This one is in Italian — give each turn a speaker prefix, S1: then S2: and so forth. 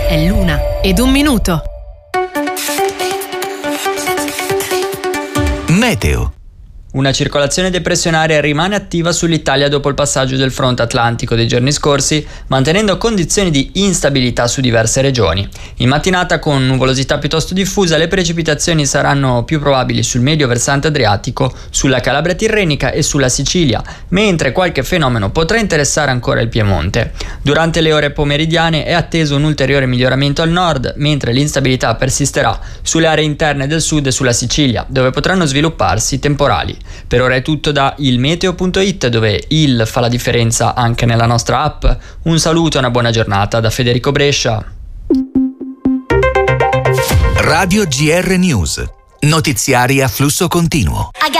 S1: È l'1:01.
S2: Meteo.
S3: Una circolazione depressionaria rimane attiva sull'Italia dopo il passaggio del fronte atlantico dei giorni scorsi, mantenendo condizioni di instabilità su diverse regioni. In mattinata, con nuvolosità piuttosto diffusa, le precipitazioni saranno più probabili sul medio versante adriatico, sulla Calabria tirrenica e sulla Sicilia, mentre qualche fenomeno potrà interessare ancora il Piemonte. Durante le ore pomeridiane è atteso un ulteriore miglioramento al nord, mentre l'instabilità persisterà sulle aree interne del sud e sulla Sicilia, dove potranno svilupparsi temporali. Per ora è tutto da ilmeteo.it, dove il fa la differenza anche nella nostra app. Un saluto e una buona giornata da Federico Brescia.
S2: Radio GR News. Notiziari a flusso continuo.